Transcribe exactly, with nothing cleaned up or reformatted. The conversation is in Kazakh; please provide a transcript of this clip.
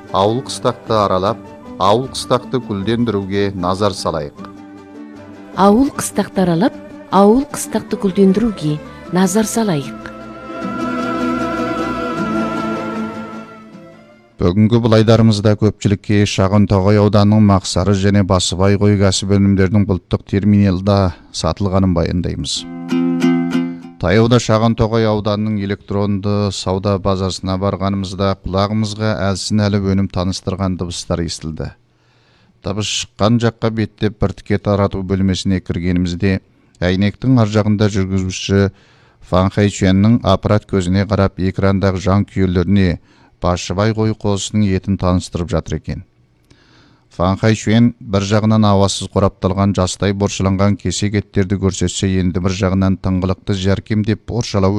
ауыл қыстақты аралап, ауыл қыстақты гүлдендіруге назар салайық. Ауыл қыстақты аралап, ауыл қыстақты гүлдендіруге назар салайық. Бүгінгі бұлайдарымызда көпчілікке Шағынтоғай ауданының Мақсары және Басыбай қой кәсіп өнімдерінің бұлттық терминалда сатылғанын баяндаймыз. Таяуда Шағынтоғай ауданының электронды сауда базасына барғанымызда құлағымызға әлсін әлі өнім таныстырған дыбыстар естілді. Дыбыс шыққан жаққа беттеп бір тіке тарату бөлмесіне кіргенімізде әйнектің ар жағында жүргізуші Фан Хайчуанның аппарат көзіне қарап экрандағы жан күйелеріне Басыбай қой қозысының етін таныстырып жатыр екен. Фан Хайчуан бір жағынан ауасыз қорапталған жастай боршыланған кесек еттерді көрсетсе, енді бір жағынан тыңғылықты жәркемдеп боршалау